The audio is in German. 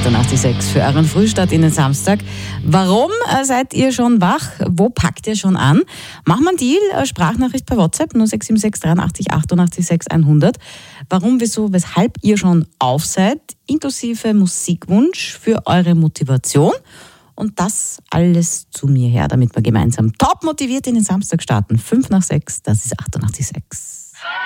88,6 für euren Frühstart in den Samstag. Warum seid ihr schon wach? Wo packt ihr schon an? Machen wir einen Deal, Sprachnachricht per WhatsApp 0676 83 88 6 100. Warum, wieso, weshalb ihr schon auf seid, inklusive Musikwunsch für eure Motivation. Und das alles zu mir her, damit wir gemeinsam top motiviert in den Samstag starten. 5 nach 6, das ist 88,6.